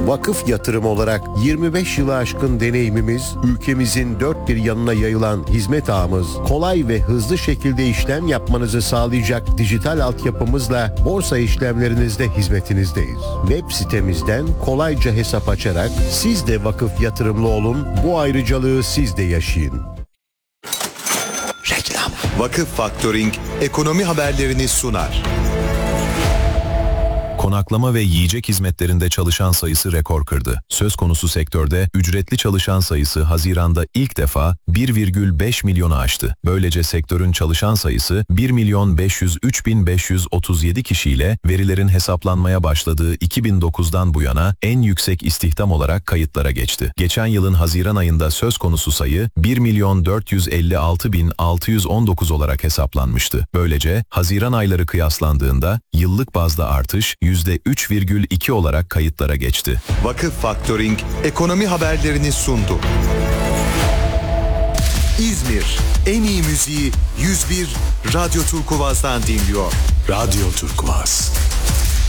Vakıf Yatırım olarak 25 yılı aşkın deneyimimiz, ülkemizin dört bir yanına yayılan hizmet ağımız, kolay ve hızlı şekilde işlem yapmanızı sağlayacak dijital altyapımızla borsa işlemlerinizde hizmetinizdeyiz. Web sitemizden kolayca hesap açarak siz de vakıf yatırımlı olun, bu ayrıcalığı siz de yaşayın. Reklam. Vakıf Faktöring ekonomi haberlerini sunar. Konaklama ve yiyecek hizmetlerinde çalışan sayısı rekor kırdı. Söz konusu sektörde ücretli çalışan sayısı Haziran'da ilk defa 1,5 milyonu aştı. Böylece sektörün çalışan sayısı 1.503.537 kişiyle verilerin hesaplanmaya başladığı 2009'dan bu yana en yüksek istihdam olarak kayıtlara geçti. Geçen yılın Haziran ayında söz konusu sayı 1.456.619 olarak hesaplanmıştı. Böylece Haziran ayları kıyaslandığında yıllık bazda artış %3,2 olarak kayıtlara geçti. Vakıf Faktöring ekonomi haberlerini sundu. İzmir en iyi müziği 101 Radyo Turkuvaz'dan dinliyor. Radyo Turkuaz.